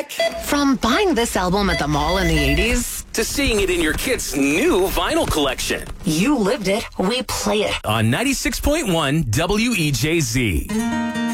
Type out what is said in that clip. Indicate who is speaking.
Speaker 1: back
Speaker 2: From buying this album at the mall in the 80s,
Speaker 1: to seeing it in your kid's new vinyl collection.
Speaker 2: you lived it, we play it.
Speaker 1: On 96.1 WEJZ.